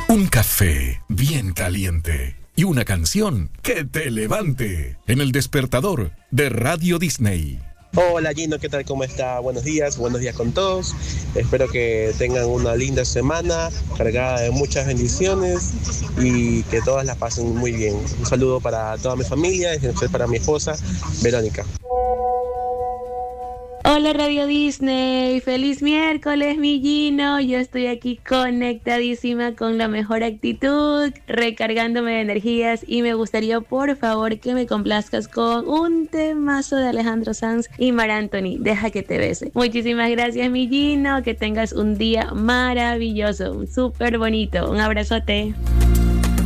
Un café bien caliente y una canción que te levante en el despertador de Radio Disney. Hola Gino, ¿qué tal? ¿Cómo está? Buenos días con todos. Espero que tengan una linda semana cargada de muchas bendiciones y que todas las pasen muy bien. Un saludo para toda mi familia, en especial para mi esposa, Verónica. Hola Radio Disney, feliz miércoles mi Gino, yo estoy aquí conectadísima con la mejor actitud, recargándome de energías y me gustaría por favor que me complazcas con un temazo de Alejandro Sanz y Mar Anthony, Deja que te bese. Muchísimas gracias mi Gino, que tengas un día maravilloso, súper bonito, un abrazote.